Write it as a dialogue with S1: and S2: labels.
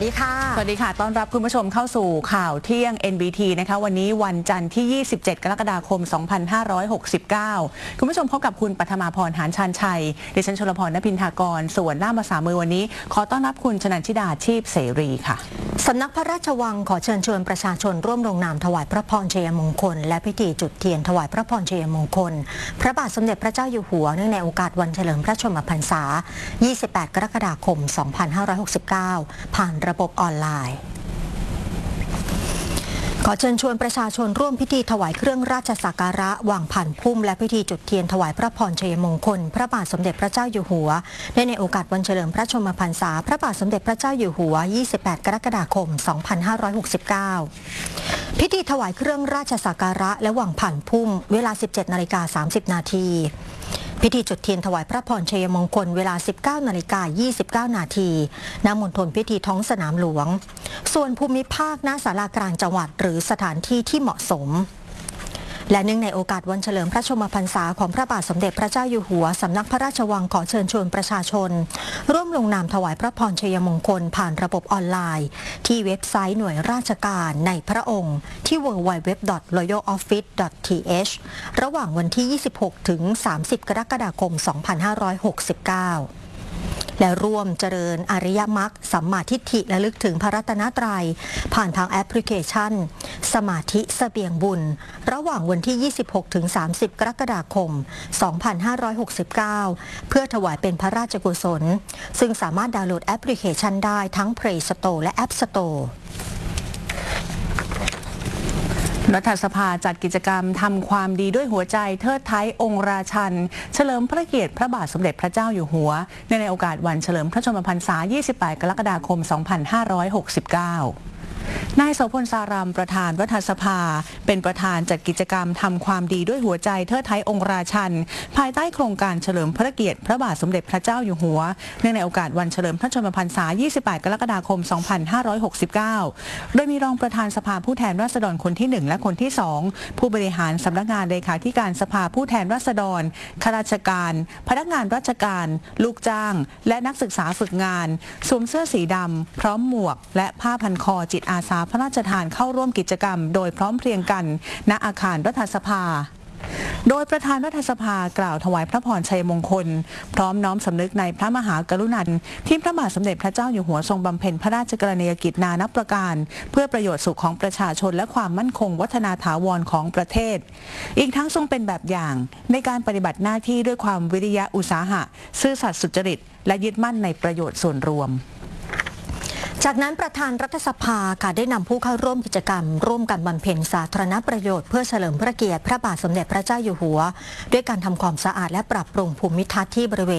S1: ดีค่ะ
S2: สวัสดีค่ะต้อนรับคุณผู้ชมเข้าสู่ข่าวเที่ยง NBT นะคะวันนี้วันจันทร์ที่ 27 กรกฎาคม 2569 คุณผู้ชมพบกับคุณปัทมาพร หานชานชัยดิฉันชลพร ณพินทากรส่วนล่ามภาษามือวันนี้ขอต้อนรับคุณชนันชิดาชีพเสรีค่ะ
S1: สำนักพระราชวังขอเชิญชวนประชาชนร่วมลงนามถวายพระพรชัยมงคลและพิธีจุดเทียนถวายพระพรชัยมงคลพระบาทสมเด็จพระเจ้าอยู่หัวเนื่องในโอกาสวันเฉลิมพระชนมพรรษา 28 กรกฎาคม 2569 ผ่านระบบออนไลน์ขอเชิญชวนประชาชนร่วมพิธีถวายเครื่องราชสักการะวางผ่านพุ่มและพิธีจุดเทียนถวายพระพรชัยมงคลพระบาทสมเด็จพระเจ้าอยู่หัวในโอกาสวันเฉลิมพระชนมพรรษาพระบาทสมเด็จพระเจ้าอยู่หัว 28 กรกฎาคม 2569 พิธีถวายเครื่องราชสักการะและวางผ่านพุ่มเวลา 17:30 นาทีพิธีจุดเทียนถวายพระพรชัยมงคลเวลา 19:29 นาทีณมณฑลพิธีท้องสนามหลวงส่วนภูมิภาคณศาลากลางจังหวัดหรือสถานที่ที่เหมาะสมและเนื่องในโอกาสวันเฉลิมพระชนมพรรษาของพระบาทสมเด็จพระเจ้าอยู่หัวสำนักพระราชวังขอเชิญชวนประชาชนร่วมลงนามถวายพระพรชัยมงคลผ่านระบบออนไลน์ที่เว็บไซต์หน่วยราชการในพระองค์ที่ www.royaloffice.th ระหว่างวันที่ 26 ถึง 30 กรกฎาคม 2569และร่วมเจริญอริยมรรคสัมมาทิฏฐิและลึกถึงพระรัตนตรัยผ่านทางแอปพลิเคชันสมาธิเสบียงบุญระหว่างวันที่ 26 ถึง 30 กรกฎาคม 2569 เพื่อถวายเป็นพระราชกุศลซึ่งสามารถดาวน์โหลดแอปพลิเคชันได้ทั้ง Play Store และ App Store
S2: รัฐสภาจัดกิจกรรมทำความดีด้วยหัวใจเทิดไท้องค์ราชันเฉลิมพระเกียรติพระบาทสมเด็จพระเจ้าอยู่หัวในโอกาสวันเฉลิมพระชนมพรรษา 28 กรกฎาคม 2569 นายโสพลสารามประธานรัฐสภาเป็นประธานจัดกิจกรรมทำความดีด้วยหัวใจเทิดไท้องค์ราชันภายใต้โครงการเฉลิมพระเกียรติพระบาทสมเด็จพระเจ้าอยู่หัวเนื่องในโอกาสวันเฉลิมพระชนมพรรษา 28 กรกฎาคม 2569 โดยมีรองประธานสภาผู้แทนราษฎรคนที่ 1 และคนที่ 2 ผู้บริหารสำนักงานเลขาธิการสภาผู้แทนราษฎรข้าราชการพนักงานราชการลูกจ้างและนักศึกษาฝึกงานสวมเสื้อสีดำพร้อมหมวกและผ้าพันคอจิตอาสาพระราชทานเข้าร่วมกิจกรรมโดยพร้อมเพรียงกันณอาคารรัฐสภาโดยประธานรัฐสภากล่าวถวายพระพรชัยมงคลพร้อมน้อมสำนึกในพระมหากรุณาธิคุณที่พระบาทสมเด็จพระเจ้าอยู่หัวทรงบำเพ็ญพระราชกรณียกิจนานับประการเพื่อประโยชน์สุขของประชาชนและความมั่นคงวัฒนาถาวรของประเทศอีกทั้งทรงเป็นแบบอย่างในการปฏิบัติหน้าที่ด้วยความวิริยะอุตสาหะซื่อสัตย์สุจริตและยึดมั่นในประโยชน์ส่วนรวม
S1: จากนั้นประธานรัฐสภาค่ะได้นำผู้เข้าร่วมกิจกรรมร่วมกันบำเพ็ญสาธารณประโยชน์เพื่อเฉลิมพระเกียรติพระบาทสมเด็จพระเจ้าอยู่หัวด้วยการทำความสะอาดและปรับปรุงภูมิทัศน์ที่บริเวณ